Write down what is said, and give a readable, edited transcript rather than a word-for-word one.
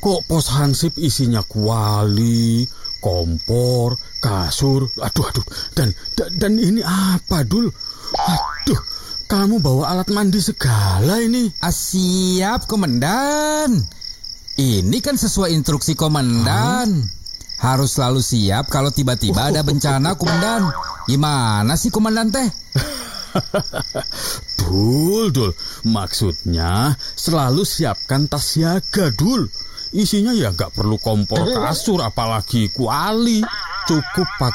Kok pos Hansip isinya kuali, kompor, kasur. Aduh. Dan ini apa, Dul? Aduh, kamu bawa alat mandi segala ini. Siap, Komandan. Ini kan sesuai instruksi Komandan. Harus selalu siap kalau tiba-tiba ada bencana, Komandan. Gimana sih, Komandan teh? Dul. Maksudnya selalu siapkan tas siaga, Dul. Isinya ya nggak perlu kompor kasur, apalagi kuali. Cukup pakai